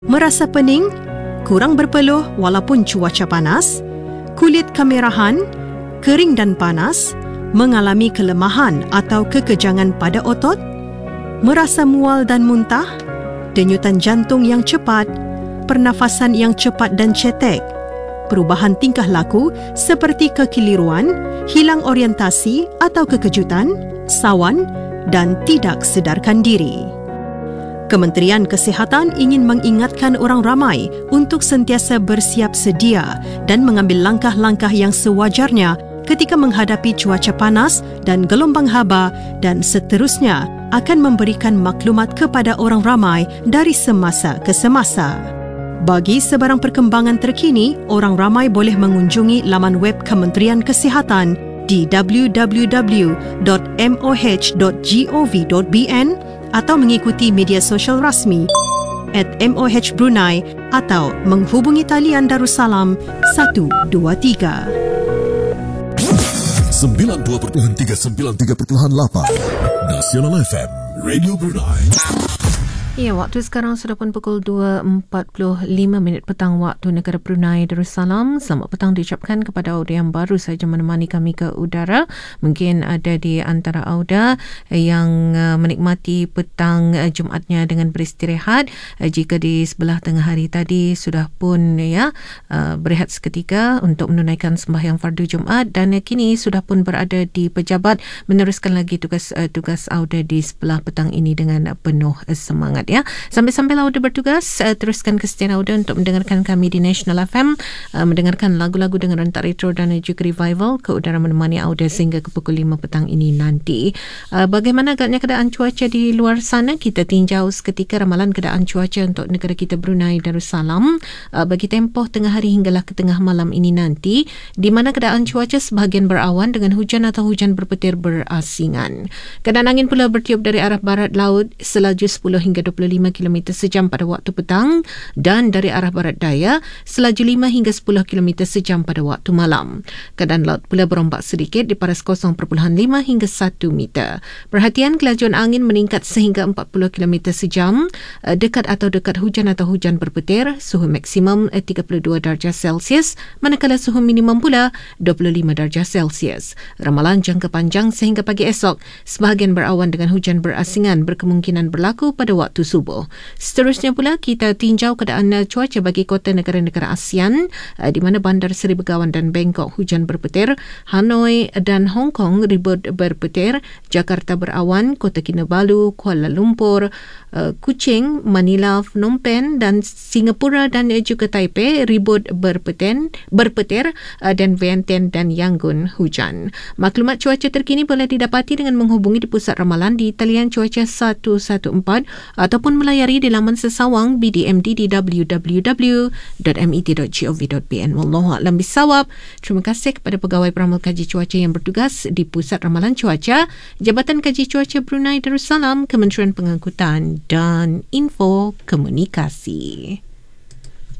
Merasa pening, kurang berpeluh walaupun cuaca panas, kulit kemerahan, kering dan panas, mengalami kelemahan atau kekejangan pada otot, merasa mual dan muntah, denyutan jantung yang cepat, pernafasan yang cepat dan cetek, perubahan tingkah laku seperti kekeliruan, hilang orientasi atau kekejutan, sawan dan tidak sedarkan diri. Kementerian Kesihatan ingin mengingatkan orang ramai untuk sentiasa bersiap sedia dan mengambil langkah-langkah yang sewajarnya ketika menghadapi cuaca panas dan gelombang haba dan seterusnya akan memberikan maklumat kepada orang ramai dari semasa ke semasa. Bagi sebarang perkembangan terkini, orang ramai boleh mengunjungi laman web Kementerian Kesihatan di www.moh.gov.bn atau mengikuti media sosial rasmi @MOH Brunei atau menghubungi talian Darussalam 123. 92.393.8 Nasional FM Radio Brunei. Ya, waktu sekarang sudah pun pukul 2.45 petang waktu negara Brunei Darussalam. Selamat petang diucapkan kepada auda yang baru saja menemani kami ke udara. Mungkin ada di antara auda yang menikmati petang Jumaatnya dengan beristirahat. Jika di sebelah tengah hari tadi sudah pun berehat seketika untuk menunaikan sembahyang fardu Jumaat dan kini sudah pun berada di pejabat meneruskan lagi tugas auda di sebelah petang ini dengan penuh semangat. Ya, sambil-sambil auda bertugas, teruskan kesetiaan auda untuk mendengarkan kami di National FM, mendengarkan lagu-lagu dengan rentak retro dan juga revival ke udara menemani auda sehingga ke pukul 5 petang ini nanti. Bagaimana agaknya keadaan cuaca di luar sana? Kita tinjau seketika ramalan keadaan cuaca untuk negara kita Brunei Darussalam bagi tempoh tengah hari hinggalah ke tengah malam ini nanti, di mana keadaan cuaca sebahagian berawan dengan hujan atau hujan berpetir berasingan. Keadaan angin pula bertiup dari arah barat laut selaju 10 hingga 25 km sejam pada waktu petang dan dari arah barat daya selaju 5 hingga 10 km sejam pada waktu malam. Keadaan laut pula berombak sedikit di paras 0.5 hingga 1 meter. Perhatian kelajuan angin meningkat sehingga 40 km sejam dekat hujan atau hujan berpetir. Suhu maksimum 32 darjah Celsius manakala suhu minimum pula 25 darjah Celsius. Ramalan jangka panjang sehingga pagi esok sebahagian berawan dengan hujan berasingan berkemungkinan berlaku pada waktu subuh. Seterusnya pula kita tinjau keadaan cuaca bagi kota negara-negara ASEAN di mana Bandar Seri Begawan dan Bangkok hujan berpetir, Hanoi dan Hong Kong ribut berpetir, Jakarta berawan, Kota Kinabalu, Kuala Lumpur, Kuching, Manila, Phnom Penh dan Singapura dan juga Taipei ribut berpetir dan Vientiane dan Yangon hujan. Maklumat cuaca terkini boleh didapati dengan menghubungi di pusat ramalan di talian cuaca 114 ataupun melayari di laman sesawang BDMD di www.met.gov.bn. Wallahu a'lam bissawab. Terima kasih kepada pegawai peramal kaji cuaca yang bertugas di Pusat Ramalan Cuaca, Jabatan Kaji Cuaca Brunei Darussalam, Kementerian Pengangkutan dan Info Komunikasi.